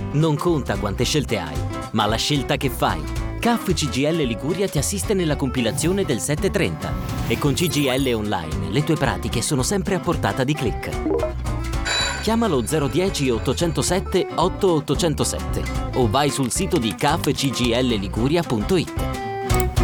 Non conta quante scelte hai, ma la scelta che fai. CAF CGIL Liguria ti assiste nella compilazione del 730 e con CGIL Online le tue pratiche sono sempre a portata di click. Chiamalo 010 807 8807 o vai sul sito di cafcglliguria.it.